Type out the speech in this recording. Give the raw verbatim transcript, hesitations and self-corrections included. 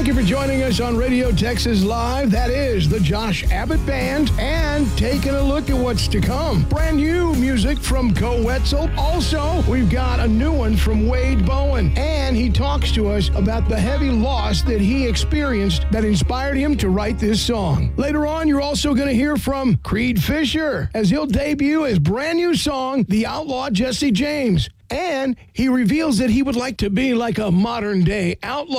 Thank you for joining us on Radio Texas Live. That is the Josh Abbott Band, and taking a look at what's to come. Brand new music from Co Wetzel. Also, we've got a new one from Wade Bowen, and he talks to us about the heavy loss that he experienced that inspired him to write this song. Later on, you're also going to hear from Creed Fisher as he'll debut his brand new song, The Outlaw Jesse James. And he reveals that he would like to be like a modern-day outlaw.